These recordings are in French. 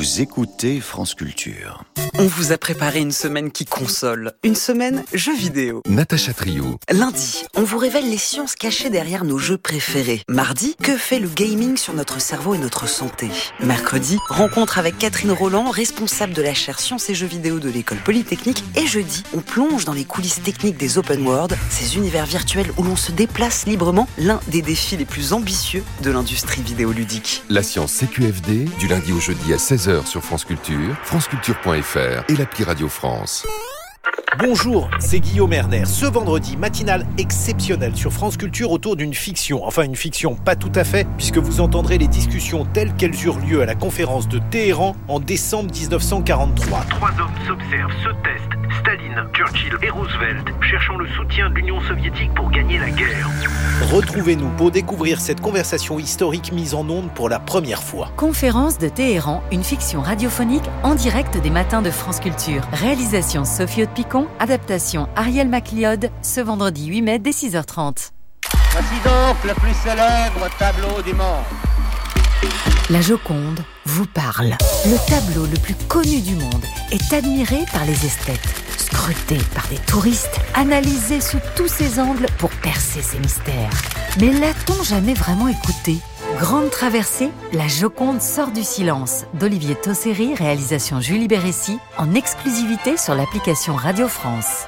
Vous écoutez France Culture. On vous a préparé une semaine qui console, une semaine jeux vidéo. Natacha Trio. Lundi, on vous révèle les sciences cachées derrière nos jeux préférés. Mardi, que fait le gaming sur notre cerveau et notre santé. Mercredi, rencontre avec Catherine Roland, responsable de la chaire Sciences et Jeux vidéo de l'École Polytechnique. Et jeudi, on plonge dans les coulisses techniques des open world, ces univers virtuels où l'on se déplace librement, l'un des défis les plus ambitieux de l'industrie vidéoludique. La science CQFD, du lundi au jeudi à 16h sur France Culture, franceculture.fr et l'appli Radio France. Bonjour, c'est Guillaume Erner. Ce vendredi, matinale exceptionnelle sur France Culture autour d'une fiction. Enfin, une fiction pas tout à fait, puisque vous entendrez les discussions telles qu'elles eurent lieu à la conférence de Téhéran en décembre 1943. Trois hommes s'observent, se testent. Staline, Churchill et Roosevelt, cherchant le soutien de l'Union soviétique pour gagner la guerre. Retrouvez-nous pour découvrir cette conversation historique mise en onde pour la première fois. Conférence de Téhéran, une fiction radiophonique en direct des matins de France Culture. Réalisation Sophie Haute-Picon, adaptation Ariel MacLeod, ce vendredi 8 mai dès 6h30. Voici donc le plus célèbre tableau du monde. La Joconde vous parle. Le tableau le plus connu du monde est admiré par les esthètes, scruté par des touristes, analysé sous tous ses angles pour percer ses mystères. Mais l'a-t-on jamais vraiment écouté ? Grande traversée, La Joconde sort du silence d'Olivier Tosseri, réalisation Julie Bérécy, en exclusivité sur l'application Radio France.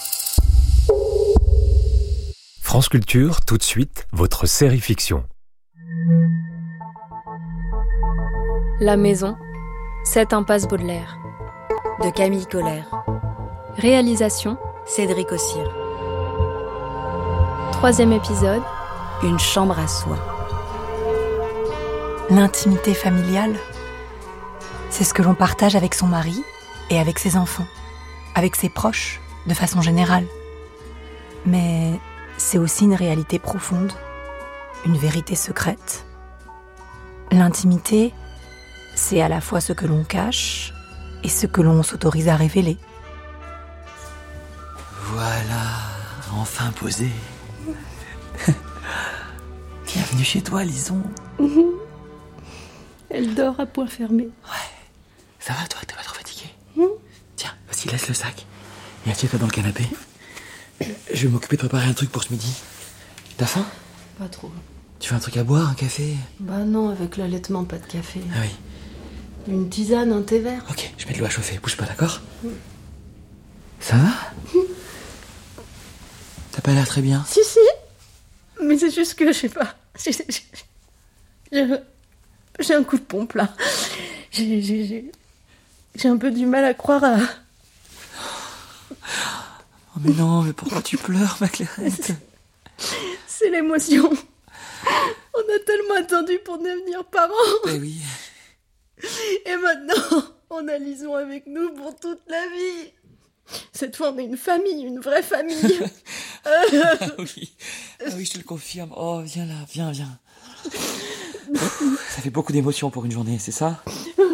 France Culture, tout de suite, votre série fiction. La maison, 7 impasse Baudelaire. De Camille Colère. Réalisation, Cédric Ossire. 3e épisode. Une chambre à soi. L'intimité familiale, c'est ce que l'on partage avec son mari et avec ses enfants, avec ses proches, de façon générale. Mais c'est aussi une réalité profonde, une vérité secrète. L'intimité, c'est à la fois ce que l'on cache et ce que l'on s'autorise à révéler. Voilà, enfin posé. Bienvenue chez toi, Lison. Elle dort à point fermé. Ouais. Ça va, toi, t'es pas trop fatiguée? Tiens, vas-y, laisse le sac. Et assieds-toi dans le canapé. Je vais m'occuper de préparer un truc pour ce midi. T'as faim? Pas trop. Tu veux un truc à boire, un café? Bah non, avec l'allaitement, pas de café. Ah oui. Une tisane, un thé vert. Ok, je mets de l'eau à chauffer. Bouge pas, d'accord? Ça va? T'as pas l'air très bien? Si. Mais c'est juste que, je sais pas. J'ai un coup de pompe, là. J'ai un peu du mal à croire à... Oh mais non, mais pourquoi tu pleures, ma Clairette? C'est l'émotion. On a tellement attendu pour devenir parents. Eh oui. Et maintenant, on a Lison avec nous pour toute la vie. Cette fois, on est une famille, une vraie famille. Oui. Ah oui, je te le confirme. Oh, viens là, viens. Ça fait beaucoup d'émotions pour une journée, c'est ça?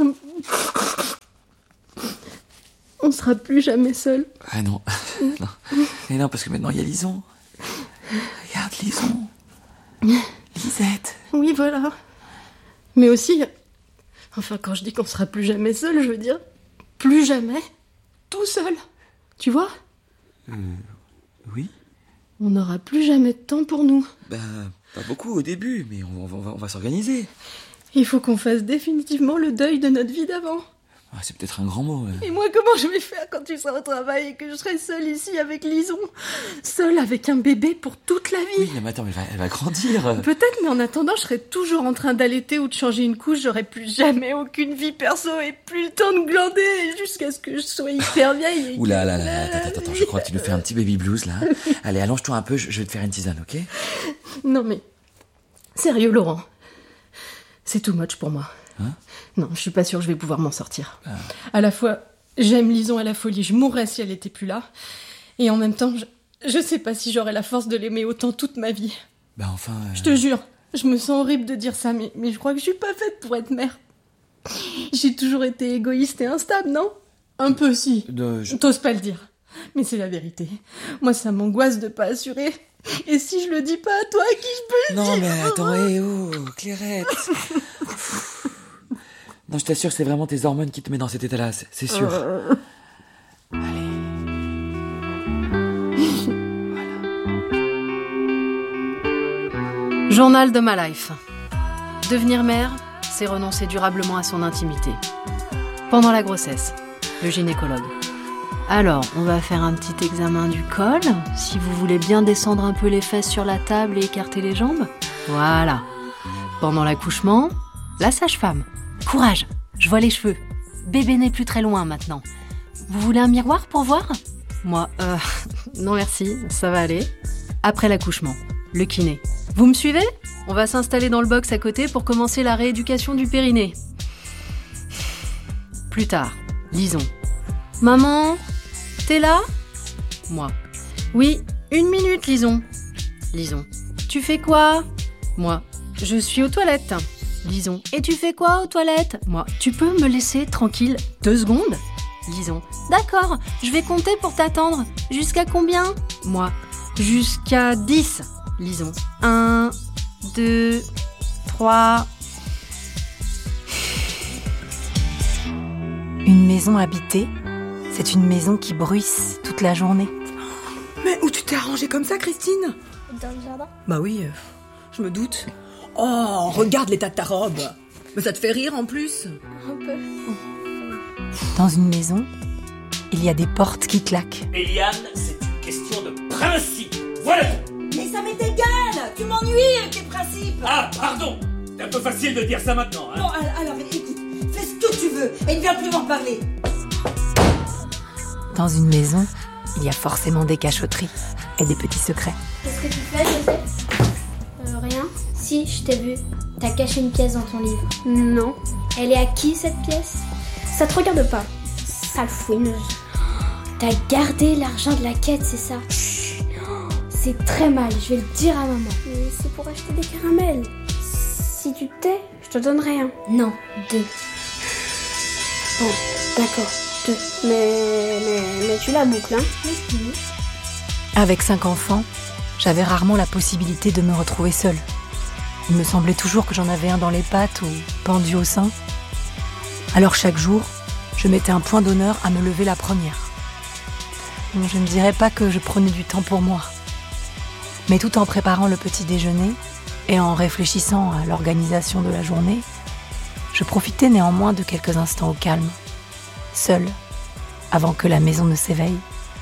On sera plus jamais seuls. Ah non. Mais non, parce que maintenant il y a Lison. Regarde Lison. Lisette. Oui, voilà. Mais aussi... Enfin, quand je dis qu'on sera plus jamais seuls, je veux dire... Plus jamais tout seul. Tu vois? Oui. On n'aura plus jamais de temps pour nous. Bah, pas beaucoup au début, mais on va s'organiser. Il faut qu'on fasse définitivement le deuil de notre vie d'avant. Ah, c'est peut-être un grand mot. Et moi, comment je vais faire quand tu seras au travail et que je serai seule ici avec Lison? Seule avec un bébé pour toute la vie. Oui, mais attends, elle va grandir. Peut-être, mais en attendant, je serai toujours en train d'allaiter ou de changer une couche. J'aurai plus jamais aucune vie perso et plus le temps de glander jusqu'à ce que je sois hyper vieille. Oula, attends, je crois que tu nous fais un petit baby blues, là. Allez, allonge-toi un peu, je vais te faire une tisane, ok? Non, mais... Sérieux, Laurent. C'est too much pour moi. Hein? Non, je suis pas sûre que je vais pouvoir m'en sortir. À la fois, j'aime Lison à la folie, je mourrais si elle était plus là. Et en même temps, je sais pas si j'aurais la force de l'aimer autant toute ma vie. Bah enfin... Je te jure, je me sens horrible de dire ça, mais je crois que je suis pas faite pour être mère. J'ai toujours été égoïste et instable, non? Un peu, si. T'oses pas le dire. Mais c'est la vérité. Moi, ça m'angoisse de pas assurer. Et si je le dis pas à toi, à qui je peux le dire? Non, mais attends, oh, Clairette. Non, je t'assure, c'est vraiment tes hormones qui te mettent dans cet état-là, c'est sûr. Allez. Journal de ma life. Devenir mère, c'est renoncer durablement à son intimité. Pendant la grossesse, le gynécologue. Alors, on va faire un petit examen du col, si vous voulez bien descendre un peu les fesses sur la table et écarter les jambes. Voilà. Pendant l'accouchement, la sage-femme. Courage, je vois les cheveux. Bébé n'est plus très loin maintenant. Vous voulez un miroir pour voir ? Moi, non merci, ça va aller. Après l'accouchement, le kiné. Vous me suivez ? On va s'installer dans le box à côté pour commencer la rééducation du périnée. Plus tard, Lison. Maman, t'es là ? Moi. Oui, 1 minute, Lison. Lison. Tu fais quoi ? Moi. Je suis aux toilettes. Lison. Et tu fais quoi aux toilettes ? Moi. Tu peux me laisser tranquille 2 secondes ? Lison. D'accord, je vais compter pour t'attendre. Jusqu'à combien ? Moi. Jusqu'à 10. Lison. 1, 2, 3... Une maison habitée, c'est une maison qui bruisse toute la journée. Mais où tu t'es arrangée comme ça, Christine ? Dans le jardin ? Bah oui, je me doute. Oh, regarde l'état de ta robe. Mais ça te fait rire en plus ? Un peu. Dans une maison, il y a des portes qui claquent. Eliane, c'est une question de principe. Voilà tout. Mais ça m'est égal. Tu m'ennuies avec tes principes. Ah, pardon. C'est un peu facile de dire ça maintenant. Hein. Bon, alors écoute, fais ce que tu veux et ne viens plus m'en parler. Dans une maison, il y a forcément des cachotteries et des petits secrets. Qu'est-ce que tu fais, Joseph ? Rien. Si, je t'ai vu. T'as caché une pièce dans ton livre. Non. Elle est à qui, cette pièce ? Ça te regarde pas. Sale fouineuse. T'as gardé l'argent de la quête, c'est ça ? C'est très mal, je vais le dire à maman. Mais c'est pour acheter des caramels. Si tu te tais, je te donnerai un. Non, 2. Bon, d'accord, 2. Mais tu la boucles, hein ? Avec 5 enfants, j'avais rarement la possibilité de me retrouver seule. Il me semblait toujours que j'en avais un dans les pattes ou pendu au sein. Alors chaque jour, je mettais un point d'honneur à me lever la première. Je ne dirais pas que je prenais du temps pour moi. Mais tout en préparant le petit déjeuner et en réfléchissant à l'organisation de la journée, je profitais néanmoins de quelques instants au calme, seule, avant que la maison ne s'éveille.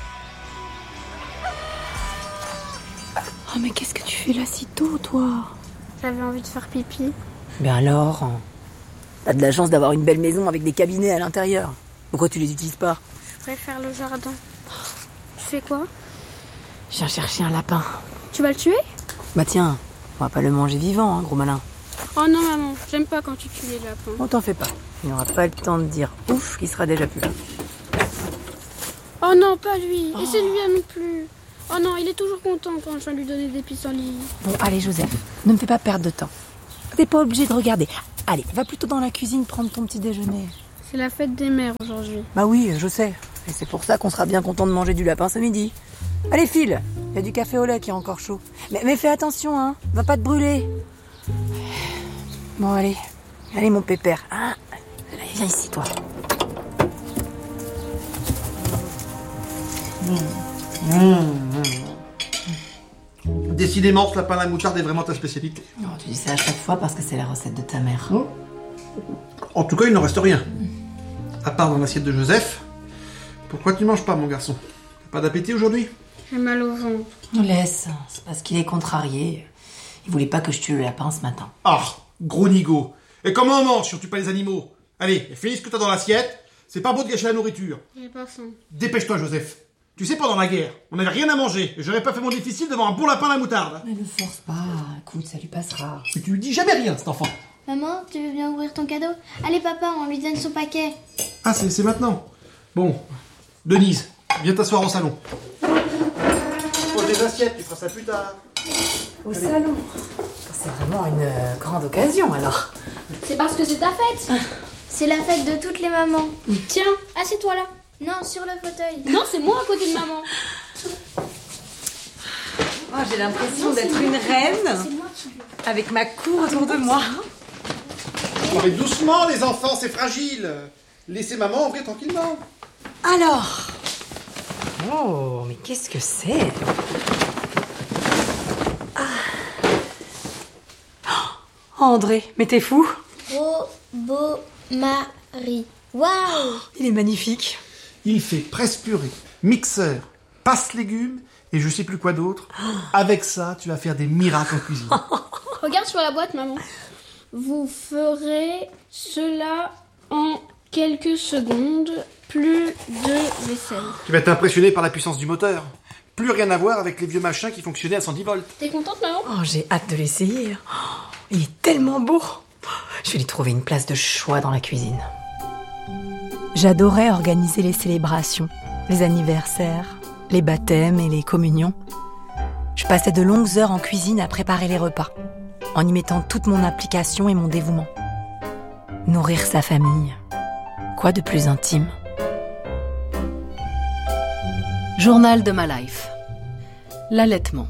Oh mais qu'est-ce que tu fais là si tôt, toi ? J'avais envie de faire pipi. Ben alors, t'as de la chance d'avoir une belle maison avec des cabinets à l'intérieur. Pourquoi tu les utilises pas ? Je préfère le jardin. Tu fais quoi ? Je viens chercher un lapin. Tu vas le tuer ? Bah tiens, on va pas le manger vivant, hein, gros malin. Oh non maman, j'aime pas quand tu tues les lapins. On t'en fait pas. Il n'aura pas le temps de dire ouf qu'il sera déjà plus là. Oh non, pas lui. Et c'est lui non plus. Oh non, il est toujours content quand je viens lui donner des pissenlits. Bon, allez Joseph, ne me fais pas perdre de temps. T'es pas obligé de regarder. Allez, va plutôt dans la cuisine prendre ton petit déjeuner. C'est la fête des mères aujourd'hui. Bah oui, je sais. Et c'est pour ça qu'on sera bien content de manger du lapin ce midi. Allez, file. Il y a du café au lait qui est encore chaud. Mais fais attention, hein. Va pas te brûler. Bon, allez. Allez, mon pépère. Ah, allez, viens ici, toi. Décidément, ce lapin à la moutarde est vraiment ta spécialité. Non, tu dis ça à chaque fois parce que c'est la recette de ta mère. En tout cas, il n'en reste rien. À part dans l'assiette de Joseph. Pourquoi tu manges pas, mon garçon ? T'as pas d'appétit aujourd'hui ? J'ai mal au ventre. Laisse, c'est parce qu'il est contrarié. Il voulait pas que je tue le lapin ce matin. Ah, gros nigo. Et comment on mange si on tue pas les animaux ? Allez, finis ce que t'as dans l'assiette. C'est pas beau de gâcher la nourriture. J'ai pas faim. Dépêche-toi, Joseph. Tu sais, pendant la guerre, on n'avait rien à manger. Et j'aurais pas fait mon difficile devant un bon lapin à la moutarde. Mais ne force pas. Écoute, ça lui passera. Mais tu lui dis jamais rien, cet enfant. Maman, tu veux bien ouvrir ton cadeau ? Allez papa, on lui donne son paquet. Ah, c'est maintenant. Bon, Denise, viens t'asseoir au salon. Pose les assiettes, tu feras ça plus tard. Au salon. C'est vraiment une grande occasion, alors. C'est parce que c'est ta fête. C'est la fête de toutes les mamans. Tiens, assieds-toi là. Non, sur le fauteuil. Non, c'est moi à côté de maman. Oh, j'ai l'impression d'être une reine. C'est moi qui... Avec ma cour autour de moi. Non mais doucement les enfants, c'est fragile. Laissez maman ouvrir tranquillement. Alors. Oh, mais qu'est-ce que c'est? Oh, André, mais t'es fou? Beau mari. Waouh! Il est magnifique. Il fait presse purée, mixeur, passe légumes et je sais plus quoi d'autre. Avec ça, tu vas faire des miracles en cuisine. Regarde sur la boîte, maman. Vous ferez cela en quelques secondes. Plus de vaisselle. Tu vas être impressionné par la puissance du moteur. Plus rien à voir avec les vieux machins qui fonctionnaient à 110 volts. T'es contente, maman? Oh, j'ai hâte de l'essayer. Oh, il est tellement beau. Je vais lui trouver une place de choix dans la cuisine. J'adorais organiser les célébrations, les anniversaires, les baptêmes et les communions. Je passais de longues heures en cuisine à préparer les repas, en y mettant toute mon implication et mon dévouement. Nourrir sa famille, quoi de plus intime? Journal de ma life. L'allaitement.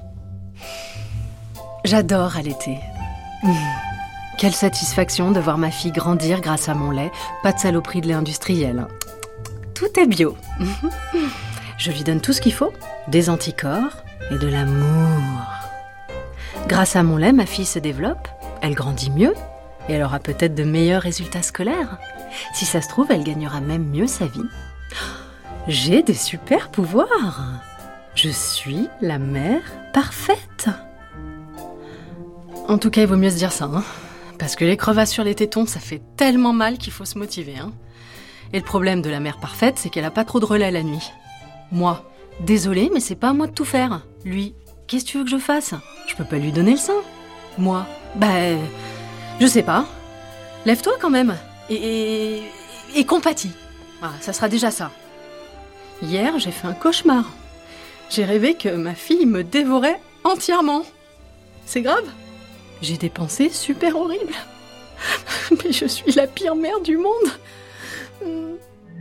J'adore allaiter. Quelle satisfaction de voir ma fille grandir grâce à mon lait. Pas de saloperie de lait industriel. Tout est bio. Je lui donne tout ce qu'il faut, des anticorps et de l'amour. Grâce à mon lait, ma fille se développe, elle grandit mieux et elle aura peut-être de meilleurs résultats scolaires. Si ça se trouve, elle gagnera même mieux sa vie. J'ai des super pouvoirs. Je suis la mère parfaite. En tout cas, il vaut mieux se dire ça, hein. Parce que les crevasses sur les tétons, ça fait tellement mal qu'il faut se motiver, hein. Et le problème de la mère parfaite, c'est qu'elle a pas trop de relais la nuit. Moi, désolée, mais c'est pas à moi de tout faire. Lui, qu'est-ce que tu veux que je fasse? Je peux pas lui donner le sein. Moi, je sais pas. Lève-toi quand même. Et compatis. Voilà, ça sera déjà ça. Hier, j'ai fait un cauchemar. J'ai rêvé que ma fille me dévorait entièrement. C'est grave? J'ai des pensées super horribles. Mais je suis la pire mère du monde.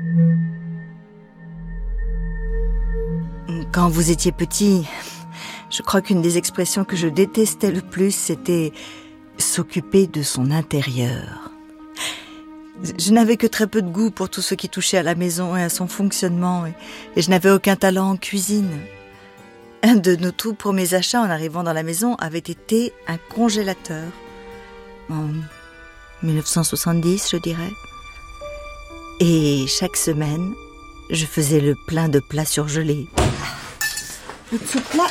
Quand vous étiez petit, je crois qu'une des expressions que je détestais le plus, c'était s'occuper de son intérieur. Je n'avais que très peu de goût pour tout ce qui touchait à la maison et à son fonctionnement, et je n'avais aucun talent en cuisine. Un de nos tout premiers achats en arrivant dans la maison avait été un congélateur. En 1970, je dirais. Et chaque semaine, je faisais le plein de plats surgelés. Le petit plat...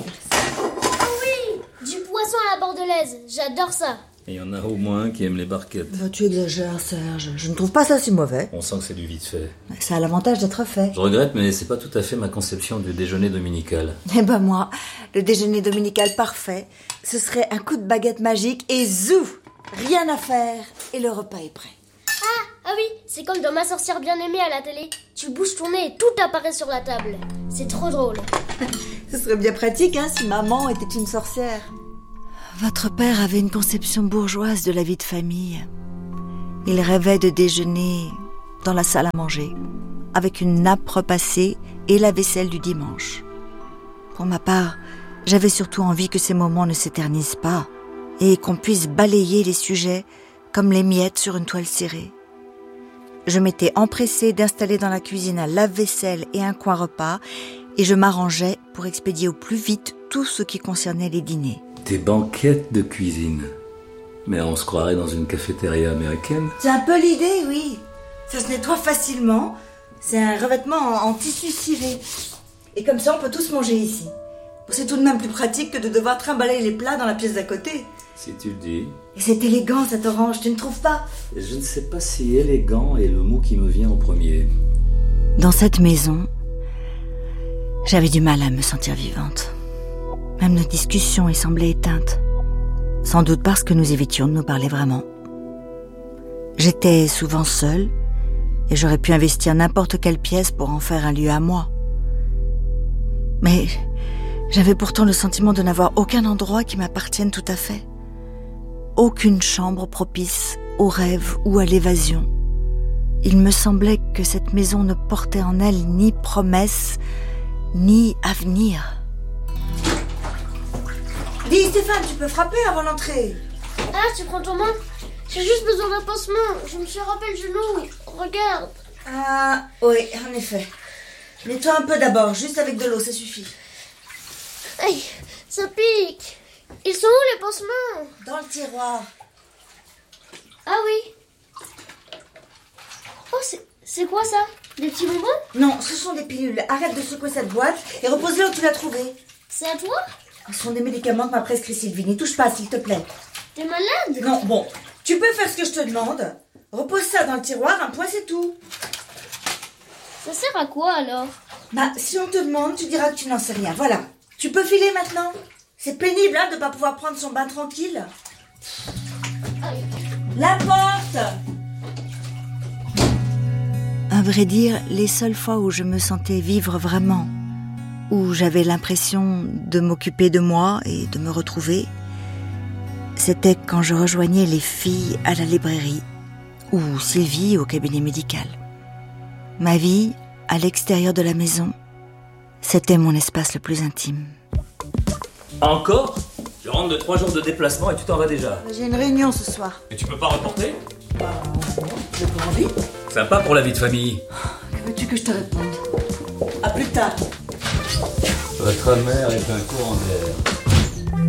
Oh oui, du poisson à la bordelaise, j'adore ça. Il y en a au moins qui aiment les barquettes. Bah, tu exagères, Serge. Je ne trouve pas ça si mauvais. On sent que c'est du vite fait. Ça a l'avantage d'être fait. Je regrette, mais c'est pas tout à fait ma conception du déjeuner dominical. Eh ben moi, le déjeuner dominical parfait, ce serait un coup de baguette magique et zou! Rien à faire et le repas est prêt. Ah oui, c'est comme dans Ma sorcière bien-aimée à la télé. Tu bouges ton nez et tout apparaît sur la table. C'est trop drôle. Ce serait bien pratique, hein, si maman était une sorcière. Votre père avait une conception bourgeoise de la vie de famille. Il rêvait de déjeuner dans la salle à manger, avec une nappe repassée et la vaisselle du dimanche. Pour ma part, j'avais surtout envie que ces moments ne s'éternisent pas et qu'on puisse balayer les sujets comme les miettes sur une toile cirée. Je m'étais empressée d'installer dans la cuisine un lave-vaisselle et un coin repas et je m'arrangeais pour expédier au plus vite tout ce qui concernait les dîners. Des banquettes de cuisine. Mais on se croirait dans une cafétéria américaine. C'est un peu l'idée, oui. Ça se nettoie facilement. C'est un revêtement en tissu ciré. Et comme ça, on peut tous manger ici. C'est tout de même plus pratique que de devoir trimballer les plats dans la pièce d'à côté. Si tu le dis. Et c'est élégant, cette orange, tu ne trouves pas? Je ne sais pas si élégant est le mot qui me vient en premier. Dans cette maison, j'avais du mal à me sentir vivante. Même nos discussions y semblaient éteintes. Sans doute parce que nous évitions de nous parler vraiment. J'étais souvent seule et j'aurais pu investir n'importe quelle pièce pour en faire un lieu à moi. Mais j'avais pourtant le sentiment de n'avoir aucun endroit qui m'appartienne tout à fait. Aucune chambre propice au rêve ou à l'évasion. Il me semblait que cette maison ne portait en elle ni promesse, ni avenir. Dis Stéphane, tu peux frapper avant l'entrée. Ah, tu prends ton main? J'ai juste besoin d'un pansement. Je me suis rappelé le genou. Regarde. Ah, oui, en effet. Nettoie un peu d'abord, juste avec de l'eau, ça suffit. Aïe, ça pique. Ils sont où les pansements? Dans le tiroir. Ah oui. Oh, c'est quoi ça? Des petits bonbons? Non, ce sont des pilules. Arrête de secouer cette boîte et repose-la où tu l'as trouvée. C'est à toi? Ce sont des médicaments que m'a prescrit Sylvie. N'y touche pas, s'il te plaît. T'es malade? Non, bon. Tu peux faire ce que je te demande. Repose ça dans le tiroir, un point, c'est tout. Ça sert à quoi alors? Bah, si on te demande, tu diras que tu n'en sais rien. Voilà. Tu peux filer maintenant. C'est pénible, hein, de pas pouvoir prendre son bain tranquille. Aïe. La porte! À vrai dire, les seules fois où je me sentais vivre vraiment, où j'avais l'impression de m'occuper de moi et de me retrouver, c'était quand je rejoignais les filles à la librairie ou Sylvie au cabinet médical. Ma vie, à l'extérieur de la maison, c'était mon espace le plus intime. Encore? Tu rentres de 3 jours de déplacement et tu t'en vas déjà. J'ai une réunion ce soir. Et tu peux pas reporter? J'ai pas envie. Sympa pour la vie de famille. Que veux-tu que je te réponde? À plus tard. Votre mère est un courant d'air.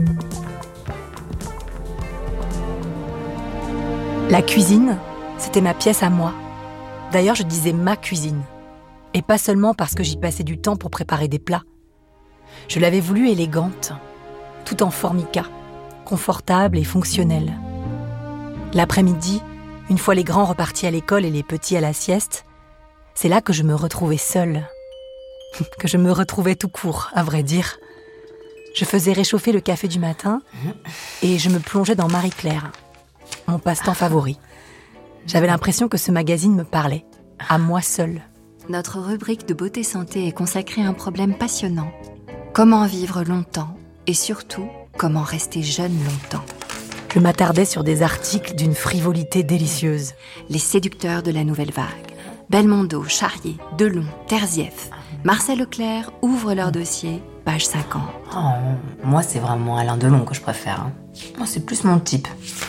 La cuisine, c'était ma pièce à moi. D'ailleurs, je disais ma cuisine. Et pas seulement parce que j'y passais du temps pour préparer des plats. Je l'avais voulu élégante, tout en formica, confortable et fonctionnelle. L'après-midi, une fois les grands repartis à l'école et les petits à la sieste, c'est là que je me retrouvais seule. Que je me retrouvais tout court, à vrai dire. Je faisais réchauffer le café du matin et je me plongeais dans Marie-Claire, mon passe-temps favori. J'avais l'impression que ce magazine me parlait, à moi seule. Notre rubrique de beauté santé est consacrée à un problème passionnant. Comment vivre longtemps et surtout, comment rester jeune longtemps. Je m'attardais sur des articles d'une frivolité délicieuse. Les séducteurs de la nouvelle vague. Belmondo, Charrier, Delon, Terzieff, Marcel Leclerc ouvrent leur dossier, page 50. Oh, moi, c'est vraiment Alain Delon que je préfère. Hein. Moi, c'est plus mon type.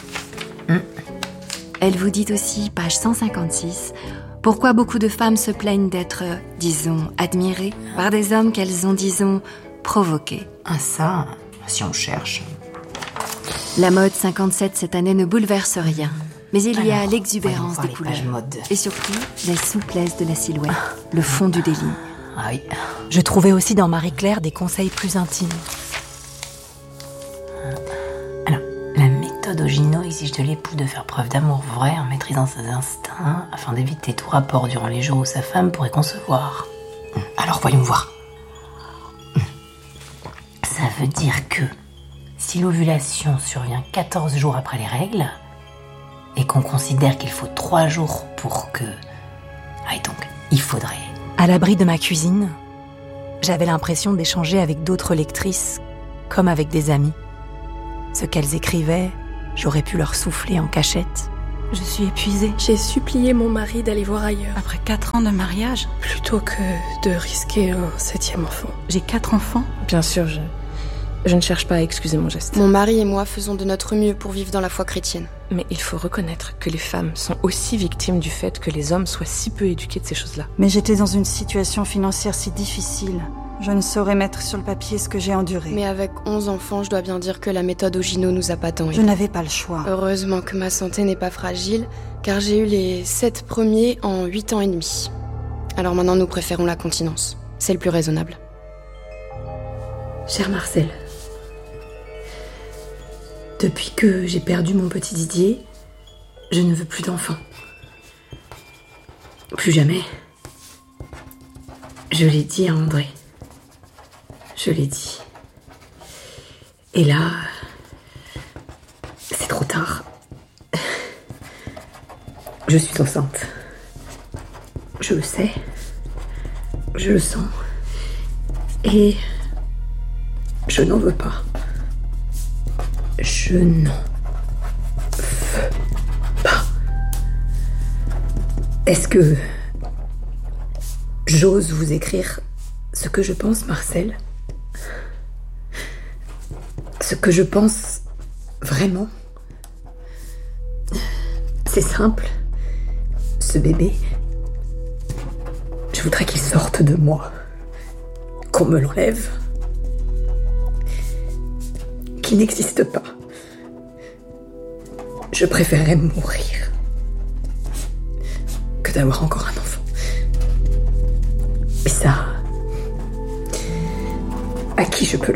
Elle vous dit aussi, page 156, pourquoi beaucoup de femmes se plaignent d'être, disons, admirées par des hommes qu'elles ont, disons, provoqués. Ah ça, si on cherche. La mode 57 cette année ne bouleverse rien. Mais il y a l'exubérance des couleurs. Et surtout, la souplesse de la silhouette, le fond du délire. Ah oui. Je trouvais aussi dans Marie-Claire des conseils plus intimes. Alors, la méthode Ogino exige de l'époux de faire preuve d'amour vrai en maîtrisant ses instincts afin d'éviter tout rapport durant les jours où sa femme pourrait concevoir. Alors voyons voir. Ça veut dire que si l'ovulation survient 14 jours après les règles et qu'on considère qu'il faut 3 jours pour que... Ah, et donc, il faudrait... À l'abri de ma cuisine, j'avais l'impression d'échanger avec d'autres lectrices, comme avec des amies. Ce qu'elles écrivaient, j'aurais pu leur souffler en cachette. Je suis épuisée. J'ai supplié mon mari d'aller voir ailleurs. Après 4 ans de mariage, plutôt que de risquer un 7e enfant. J'ai 4 enfants. Bien sûr, je ne cherche pas à excuser mon geste. Mon mari et moi faisons de notre mieux pour vivre dans la foi chrétienne. Mais il faut reconnaître que les femmes sont aussi victimes du fait que les hommes soient si peu éduqués de ces choses-là. Mais j'étais dans une situation financière si difficile. Je ne saurais mettre sur le papier ce que j'ai enduré. Mais avec 11 enfants, je dois bien dire que la méthode Ogino nous a pas tant aidés. Je n'avais pas le choix. Heureusement que ma santé n'est pas fragile, car j'ai eu les 7 premiers en 8 ans et demi. Alors maintenant, nous préférons la continence. C'est le plus raisonnable. Cher Marcel, depuis que j'ai perdu mon petit Didier, je ne veux plus d'enfants. Plus jamais. Je l'ai dit à André. Je l'ai dit. Et là, c'est trop tard. Je suis enceinte. Je le sais. Je le sens. Et je n'en veux pas. Je n'en veux pas. Est-ce que j'ose vous écrire ce que je pense, Marcel? Ce que je pense vraiment? C'est simple. Ce bébé, je voudrais qu'il sorte de moi. Qu'on me l'enlève. Qu'il n'existe pas. Je préférerais mourir que d'avoir encore un enfant. Et ça, à qui je peux le dire ?